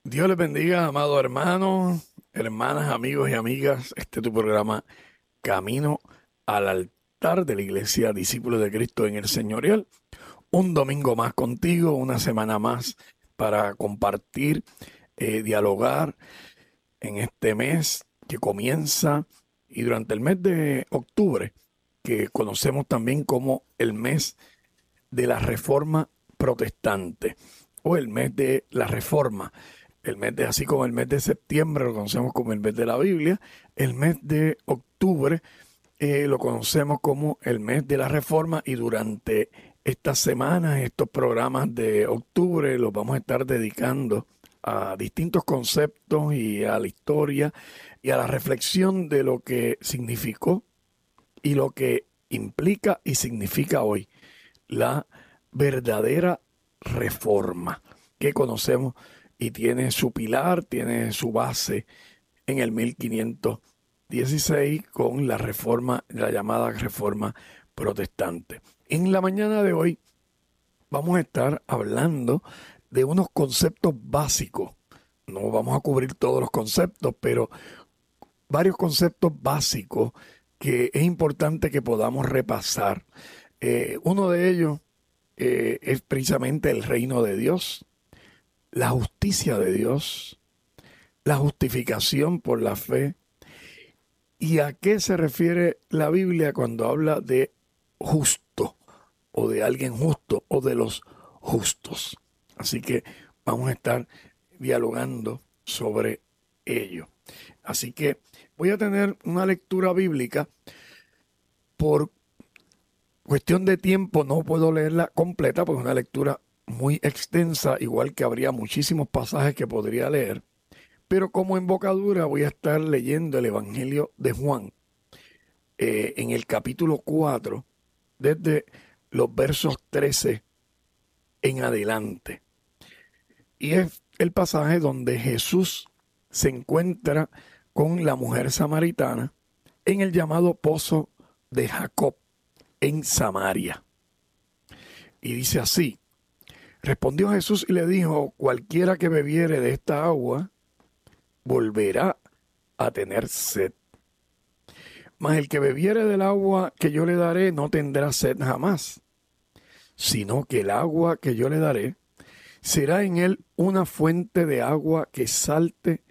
Dios les bendiga, amado hermano, hermanas, amigos y amigas. Este es tu programa Camino al altar de la Iglesia Discípulos de Cristo en el Señorial. Un domingo más contigo, una semana más para compartir, dialogar en este mes que comienza y durante el mes de octubre, que conocemos también como el mes de la Reforma Protestante o el mes de la Reforma. El mes de, así como el mes de septiembre lo conocemos como el mes de la Biblia, el mes de octubre lo conocemos como el mes de la Reforma, y durante estas semanas, estos programas de octubre, los vamos a estar dedicando a distintos conceptos y a la historia y a la reflexión de lo que significó y lo que implica y significa hoy la verdadera reforma que conocemos, y tiene su pilar, tiene su base en el 1516 con la reforma, la llamada reforma protestante. En la mañana de hoy vamos a estar hablando de unos conceptos básicos. No vamos a cubrir todos los conceptos, pero varios conceptos básicos que es importante que podamos repasar. Uno de ellos es precisamente el reino de Dios, la justicia de Dios, la justificación por la fe. ¿Y a qué se refiere la Biblia cuando habla de justo o de alguien justo o de los justos? Así que vamos a estar dialogando sobre ello. Así que voy a tener una lectura bíblica. Por cuestión de tiempo no puedo leerla completa porque es una lectura muy extensa, igual que habría muchísimos pasajes que podría leer. Pero como embocadura voy a estar leyendo el Evangelio de Juan en el capítulo 4, desde los versos 13 en adelante. Y es el pasaje donde Jesús se encuentra con la mujer samaritana en el llamado pozo de Jacob en Samaria. Y dice así: respondió Jesús y le dijo: cualquiera que bebiere de esta agua volverá a tener sed. Mas el que bebiere del agua que yo le daré no tendrá sed jamás, sino que el agua que yo le daré será en él una fuente de agua que salte